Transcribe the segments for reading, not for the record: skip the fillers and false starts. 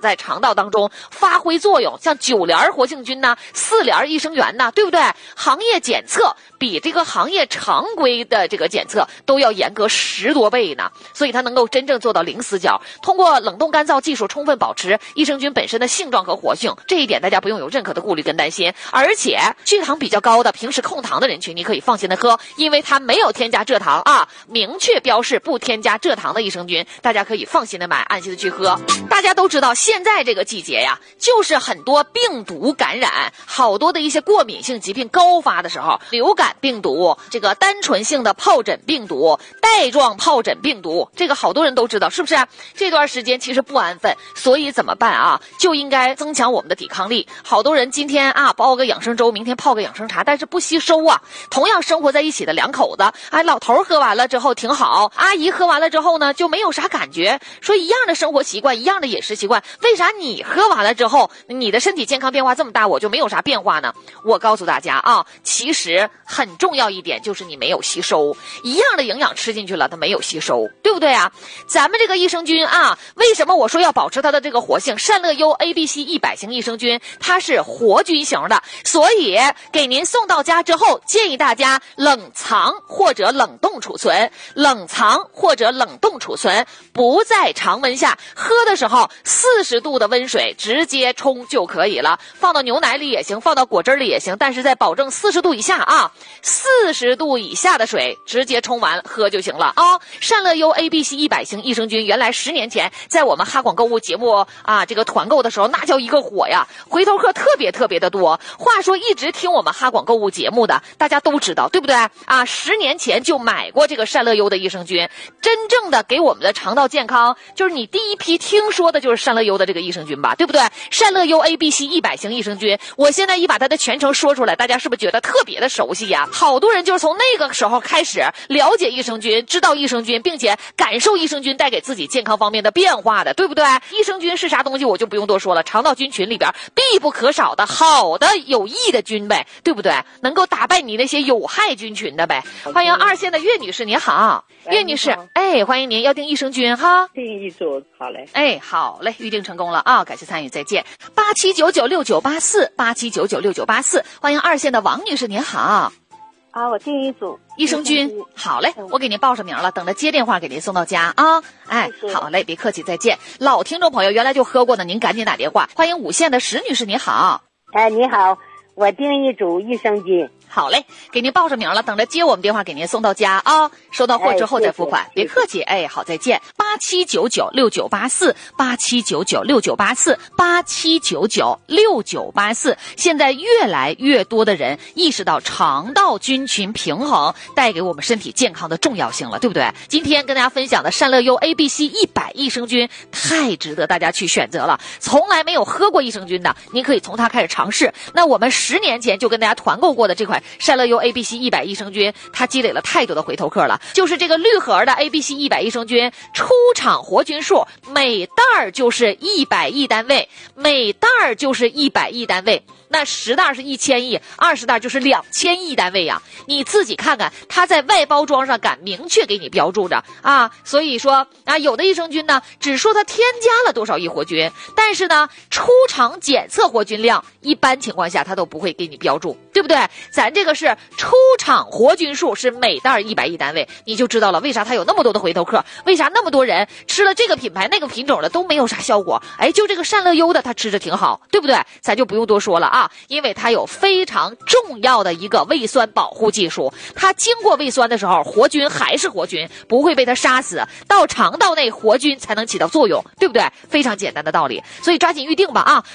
在肠道当中发挥作用，像9联活性菌呐、4联益生元呐，对不对？行业检测比这个行业常规的这个检测都要严格10多倍呢，所以它能够真正做到零死角。通过冷冻干燥技术充分保持益生菌本身的性状和活性，这一点大家不用有任何的顾虑跟担心。而且血糖比较高的、平时控糖的人群，你可以放心的喝，因为它没有添加蔗糖啊，明确标示不添加蔗糖的益生菌，大家可以放心的买，安心的去喝。大家都知道，现在这个季节呀，就是很多病毒感染，好多的一些过敏性疾病高发的时候，流感病毒、这个单纯性的疱疹病毒、带状疱疹病毒，这个好多人都知道，是不是？这段时间其实不安分，所以怎么办啊？就应该增强我们的抵抗力。好多人今天啊煲个养生粥，明天泡个养生茶，但是不吸收啊。同样生活在一起的两口子，哎，老头喝完了之后挺好，阿姨喝完了之后呢就没有啥感觉。说一样的生活习惯，一样的饮食习惯，为啥你喝完了之后，你的身体健康变化这么大，我就没有啥变化呢？我告诉大家啊，其实很重要一点就是你没有吸收，一样的营养吃进去了，它没有吸收，对不对啊？咱们这个益生菌啊，为什么我说要保持它的这个活性？善乐优 ABC 100型益生菌，它是活菌型的，所以给您送到家之后，建议大家冷藏或者冷冻储存，冷藏或者冷冻储存，不在常温下。喝的时候40度的温水直接冲就可以了，放到牛奶里也行，放到果汁里也行，但是在保证40度以下啊，40度以下的水直接冲完喝就行了啊。善乐优 ABC 100型益生菌原来10年前在我们哈广购物节目啊这个团购的时候那叫一个火呀，回头客特别的多。话说一直听我们哈广购物节目的大家都知道，对不对啊？10年前就买过这个善乐优的益生菌，真正的给我们的肠道健康，就是你第一批听说的就是善乐优的这个益生菌吧，对不对？善乐优 ABC 100型益生菌，我现在一把它的全称说出来，大家是不是觉得特别的熟悉呀？好多人就是从那个时候开始了解益生菌，知道益生菌，并且感受益生菌带给自己健康方面的变化的，对不对？益生菌是啥东西我就不用多说了，肠道菌群里边必不可少的好的有益的菌呗，对不对？能够打败你那些有害菌群的呗。欢迎2线的岳女士，你好。岳女士，哎，欢迎您，要订益生菌哈。 订一组，好嘞。 哎，好嘞，预定成功了啊！感谢参与，再见。87996984，87996984，欢迎2线的王女士，您好。 啊，我订一组益生菌，好嘞，我给您报上名了，等着接电话给您送到家啊！哎，好嘞，别客气，再见。老听众朋友原来就喝过的，您赶紧打电话。欢迎5线的石女士，你好。 哎，你好，我订一组益生菌。 好嘞，给您报上名了，等着接我们电话给您送到家啊！收到货之后再付款，别客气。哎，好，再见。87996984，87996984，87996984。现在越来越多的人意识到肠道菌群平衡带给我们身体健康的重要性了，对不对？今天跟大家分享的善乐优 ABC 100益生菌太值得大家去选择了。从来没有喝过益生菌的，您可以从它开始尝试。那我们10年前就跟大家团购过的这款善乐优 ABC 100益生菌，它积累了太多的回头客了。就是这个绿盒的 ABC 100益生菌，出厂活菌数每袋儿就是100亿单位，每袋儿就是100亿单位。那10袋是1000亿，20袋就是2000亿单位呀！你自己看看，它在外包装上敢明确给你标注着啊。所以说啊，有的益生菌呢，只说它添加了多少亿活菌，但是呢，出厂检测活菌量，一般情况下它都不会给你标注，对不对？咱这个是出厂活菌数是每袋100亿单位，你就知道了为啥它有那么多的回头客，为啥那么多人吃了这个品牌那个品种的都没有啥效果，哎，就这个善乐优的它吃着挺好，对不对？咱就不用多说了啊，因为它有非常重要的一个胃酸保护技术，它经过胃酸的时候，活菌还是活菌，不会被它杀死，到肠道内活菌才能起到作用，对不对？非常简单的道理，所以抓紧预定吧啊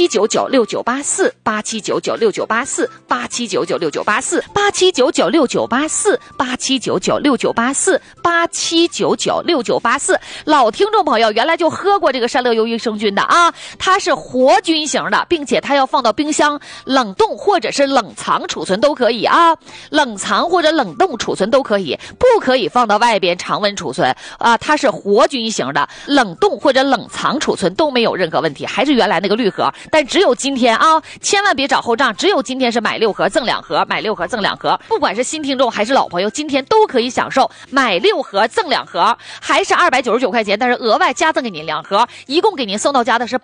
！87996984，87996984，87996984，87996984，老听众朋友原来就喝过这个善乐优益生菌的啊，它是活菌型的，并且它要放到冰箱冷冻或者是冷藏储存都可以啊，冷藏或者冷冻储存都可以，不可以放到外边常温储存啊。它是活菌型的，冷冻或者冷藏储存都没有任何问题，还是原来那个绿盒，但只有今天啊，千万别找后账，只有今天是买6盒赠2盒，买6盒赠2盒，不管是新听众还是老朋友，今天都可以享受买6盒赠2盒，还是299块钱，但是额外加赠给您2盒，一共给您送到家的是